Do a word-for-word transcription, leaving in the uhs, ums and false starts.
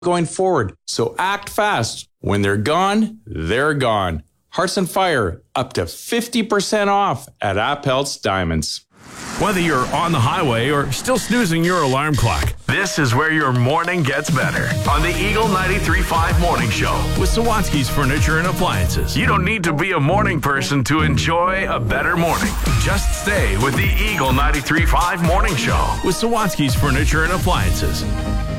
going forward. So act fast. When they're gone, they're gone. Hearts and Fire, up to fifty percent off at Appelt's Diamonds. Whether you're on the highway or still snoozing your alarm clock, this is where your morning gets better. On the Eagle ninety-three point five Morning Show with Sawatsky's Furniture and Appliances. You don't need to be a morning person to enjoy a better morning. Just stay with the Eagle ninety-three point five Morning Show with Sawatsky's Furniture and Appliances.